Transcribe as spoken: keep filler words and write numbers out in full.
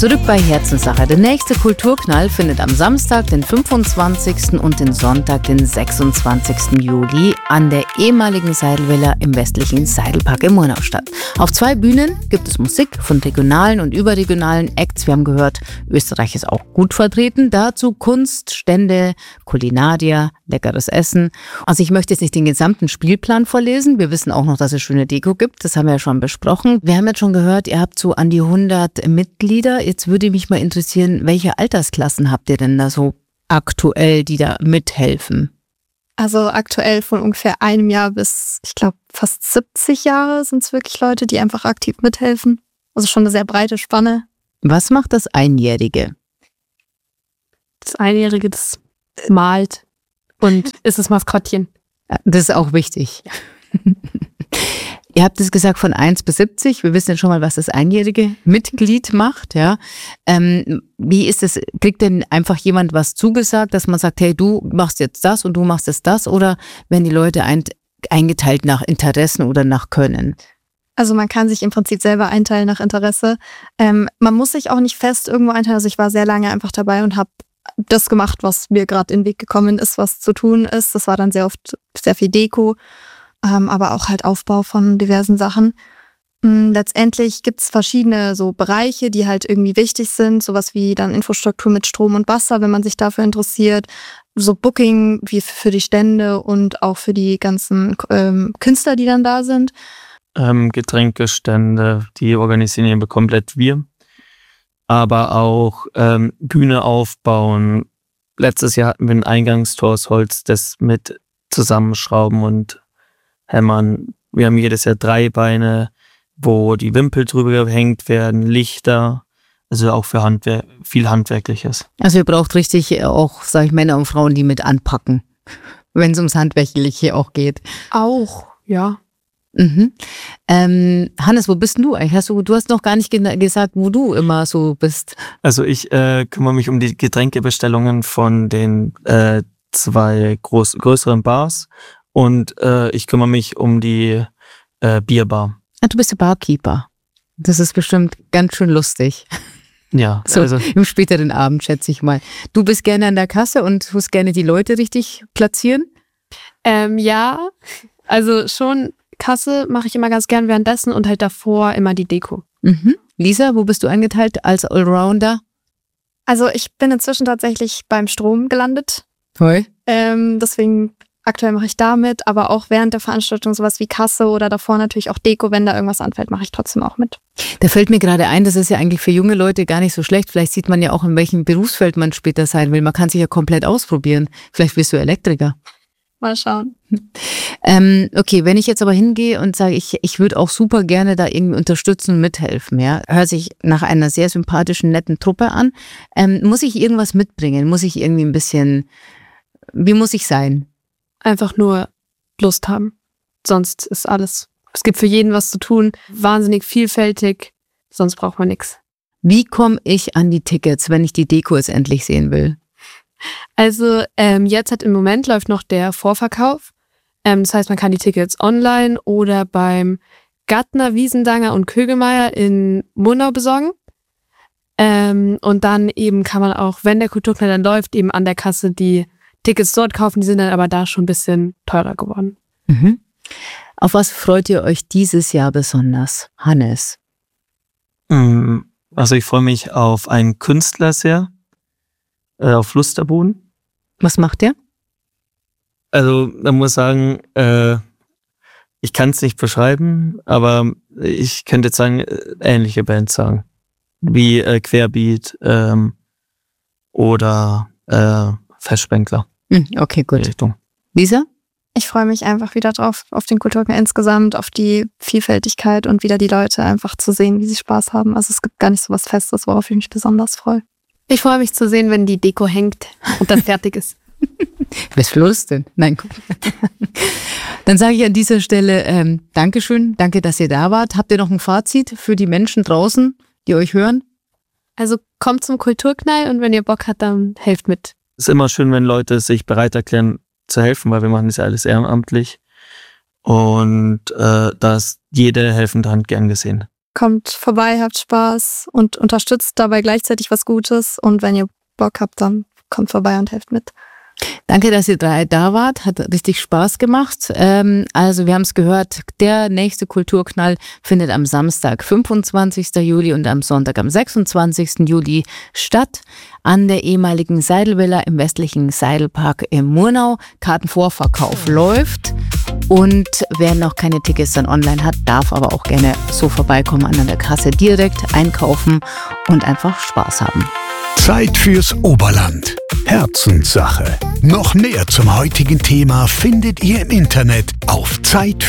Zurück bei Herzenssache. Der nächste Kulturknall findet am Samstag, den fünfundzwanzigsten und den Sonntag, den sechsundzwanzigsten Juli an der ehemaligen Seidelvilla im westlichen Seidelpark in Murnau statt. Auf zwei Bühnen gibt es Musik von regionalen und überregionalen Acts. Wir haben gehört, Österreich ist auch gut vertreten. Dazu Kunst, Stände, Kulinaria, leckeres Essen. Also ich möchte jetzt nicht den gesamten Spielplan vorlesen. Wir wissen auch noch, dass es schöne Deko gibt. Das haben wir ja schon besprochen. Wir haben jetzt schon gehört, ihr habt so an die hundert Mitglieder. Jetzt würde mich mal interessieren, welche Altersklassen habt ihr denn da so aktuell, die da mithelfen? Also aktuell von ungefähr einem Jahr bis, ich glaube, fast siebzig Jahre sind es wirklich Leute, die einfach aktiv mithelfen. Also schon eine sehr breite Spanne. Was macht das Einjährige? Das Einjährige, das malt und ist das Maskottchen. Das ist auch wichtig. Ihr habt es gesagt von eins bis siebzig. Wir wissen ja schon mal, was das einjährige Mitglied macht. Ja, ähm, wie ist es? Kriegt denn einfach jemand was zugesagt, dass man sagt, hey, du machst jetzt das und du machst jetzt das? Oder werden die Leute ein, eingeteilt nach Interessen oder nach Können? Also man kann sich im Prinzip selber einteilen nach Interesse. Ähm, man muss sich auch nicht fest irgendwo einteilen. Also ich war sehr lange einfach dabei und habe das gemacht, was mir gerade in den Weg gekommen ist, was zu tun ist. Das war dann sehr oft sehr viel Deko. Ähm, aber auch halt Aufbau von diversen Sachen. Ähm, letztendlich gibt es verschiedene so Bereiche, die halt irgendwie wichtig sind, sowas wie dann Infrastruktur mit Strom und Wasser, wenn man sich dafür interessiert, so Booking wie für die Stände und auch für die ganzen ähm, Künstler, die dann da sind. Ähm, Getränkestände, die organisieren wir komplett wir. Aber auch ähm, Bühne aufbauen. Letztes Jahr hatten wir ein Eingangstor aus Holz, das mit zusammenschrauben und hämmern. Wir haben jedes Jahr drei Beine, wo die Wimpel drüber gehängt werden, Lichter, also auch für Handwer- viel Handwerkliches. Also ihr braucht richtig auch, sage ich, Männer und Frauen, die mit anpacken, wenn es ums Handwerkliche auch geht. Auch, ja. Mhm. Ähm, Hannes, wo bist denn du eigentlich? Hast du, du hast noch gar nicht ge- gesagt, wo du immer so bist. Also ich äh, kümmere mich um die Getränkebestellungen von den äh, zwei groß, größeren Bars. Und äh, ich kümmere mich um die äh, Bierbar. Ah, du bist der Barkeeper. Das ist bestimmt ganz schön lustig. Ja, so also im späteren Abend, schätze ich mal. Du bist gerne an der Kasse und tust gerne die Leute richtig platzieren? Ähm, ja, also schon Kasse mache ich immer ganz gern währenddessen und halt davor immer die Deko. Mhm. Lisa, wo bist du eingeteilt als Allrounder? Also ich bin inzwischen tatsächlich beim Strom gelandet. Hoi. Ähm, deswegen aktuell mache ich damit, aber auch während der Veranstaltung sowas wie Kasse oder davor natürlich auch Deko, wenn da irgendwas anfällt, mache ich trotzdem auch mit. Da fällt mir gerade ein, das ist ja eigentlich für junge Leute gar nicht so schlecht. Vielleicht sieht man ja auch, in welchem Berufsfeld man später sein will. Man kann sich ja komplett ausprobieren. Vielleicht wirst du Elektriker. Mal schauen. Ähm, okay, wenn ich jetzt aber hingehe und sage, ich, ich würde auch super gerne da irgendwie unterstützen und mithelfen, ja, hört sich nach einer sehr sympathischen, netten Truppe an. Ähm, muss ich irgendwas mitbringen? Muss ich irgendwie ein bisschen, wie muss ich sein? Einfach nur Lust haben. Sonst ist alles. Es gibt für jeden was zu tun. Wahnsinnig vielfältig. Sonst braucht man nichts. Wie komme ich an die Tickets, wenn ich die Deko jetzt endlich sehen will? Also ähm, jetzt hat im Moment läuft noch der Vorverkauf. Ähm, das heißt, man kann die Tickets online oder beim Gattner, Wiesendanger und Kögelmeier in Murnau besorgen. Ähm, und dann eben kann man auch, wenn der Kulturknall dann läuft, eben an der Kasse die Tickets dort kaufen. Die sind dann aber da schon ein bisschen teurer geworden. Mhm. Auf was freut ihr euch dieses Jahr besonders, Hannes? Also ich freue mich auf einen Künstler sehr, äh, auf Lusterboden. Was macht der? Also man muss sagen, äh, ich kann es nicht beschreiben, aber ich könnte jetzt sagen, ähnliche Bands sagen. Wie äh, Querbeat ähm, oder äh, Festspengler. Okay, gut. Richtung. Lisa? Ich freue mich einfach wieder drauf, auf den Kulturknall insgesamt, auf die Vielfältigkeit und wieder die Leute einfach zu sehen, wie sie Spaß haben. Also es gibt gar nicht so was Festes, worauf ich mich besonders freue. Ich freue mich zu sehen, wenn die Deko hängt und dann fertig ist. Was los denn? Nein, guck. Dann sage ich an dieser Stelle ähm, Dankeschön, danke, dass ihr da wart. Habt ihr noch ein Fazit für die Menschen draußen, die euch hören? Also kommt zum Kulturknall und wenn ihr Bock habt, dann helft mit. Es ist immer schön, wenn Leute sich bereit erklären zu helfen, weil wir machen das ja alles ehrenamtlich. Und äh, da ist jede helfende Hand gern gesehen. kommt vorbei, habt Spaß und unterstützt dabei gleichzeitig was Gutes. Und wenn ihr Bock habt, dann kommt vorbei und helft mit. Danke, dass ihr drei da wart. Hat richtig Spaß gemacht. Ähm, also wir haben es gehört, der nächste Kulturknall findet am Samstag, fünfundzwanzigsten Juli und am Sonntag, am sechsundzwanzigsten Juli statt. An der ehemaligen Seidelvilla im westlichen Seidelpark im Murnau. Kartenvorverkauf läuft. Und wer noch keine Tickets dann online hat, darf aber auch gerne so vorbeikommen an der Kasse direkt einkaufen und einfach Spaß haben. Zeit fürs Oberland. Herzenssache. Noch mehr zum heutigen Thema findet ihr im Internet auf Zeit